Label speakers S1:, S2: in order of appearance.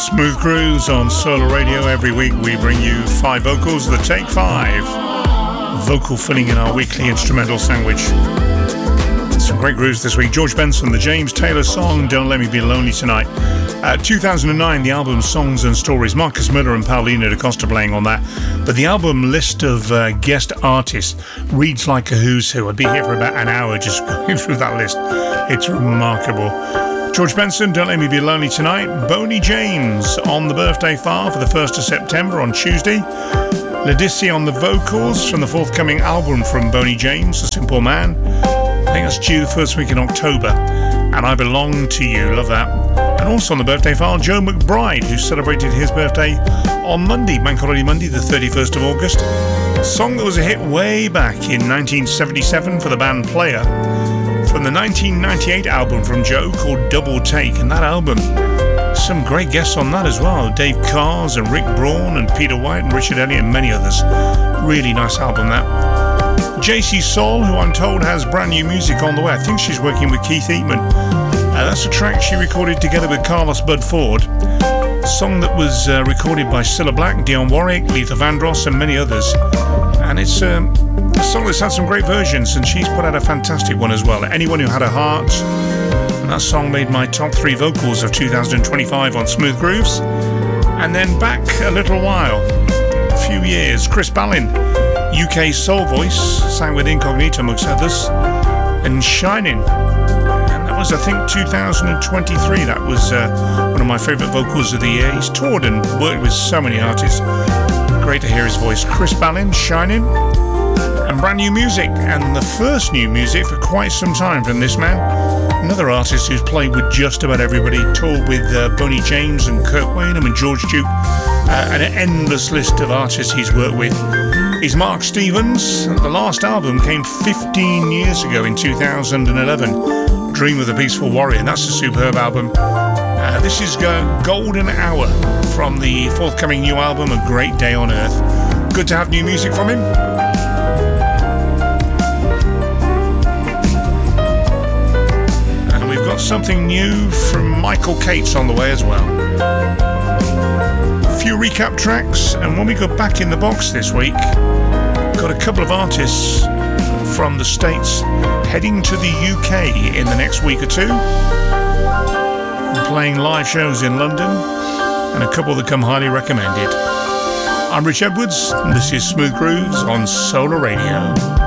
S1: Smooth Grooves on Solar Radio. Every week we bring you 5 vocals, the Take 5 vocal filling in our weekly instrumental sandwich. Some great grooves this week. George Benson, the James Taylor song Don't Let Me Be Lonely Tonight. 2009, the album Songs and Stories. Marcus Miller and Paulina da Costa playing on that. But the album list of guest artists reads like a who's who. I'd be here for about an hour just going through that list. It's remarkable. George Benson, Don't Let Me Be Lonely Tonight. Boney James on the birthday file for the 1st of September on Tuesday. Ledisi on the vocals from the forthcoming album from Boney James, A Simple Man. I think that's due the first week in October. And I Belong to You, love that. And also on the birthday file, Joe McBride, who celebrated his birthday on Monday, Bank Holiday Monday, the 31st of August. A song that was a hit way back in 1977 for the band Player. From the 1998 album from Joe called Double Take, and that album, some great guests on that as well. Dave Cars and Rick Braun and Peter White and Richard Elliott and many others. Really nice album that. JC Soul, who I'm told has brand new music on the way. I think she's working with Keith Eatman. That's a track she recorded together with Carlos Bud Ford. A song that was recorded by Cilla Black, Dionne Warwick, Luther Vandross and many others. And it's a song that's had some great versions, and she's put out a fantastic one as well. Anyone Who Had a Heart. And that song made my top 3 vocals of 2025 on Smooth Grooves. And then back a little while, a few years, Chris Ballin, UK soul voice, sang with Incognito amongst others, and Shining. And that was, I think, 2023. That was one of my favourite vocals of the year. He's toured and worked with so many artists. Great to hear his voice. Chris Ballin, Shining. And brand new music, and the first new music for quite some time from this man. Another artist who's played with just about everybody, toured with Boney James and Kirk Whalum and George Duke, and an endless list of artists he's worked with. He's Mark Stevens. The last album came 15 years ago in 2011, Dream of the Peaceful Warrior, and that's a superb album. This is Golden Hour from the forthcoming new album, A Great Day on Earth. Good to have new music from him. Something new from Michael Cates on the way as well. A few recap tracks, and when we go back in the box this week, got a couple of artists from the States heading to the UK in the next week or two, playing live shows in London, and a couple that come highly recommended. I'm Rich Edwards, and this is Smooth Grooves on Solar Radio.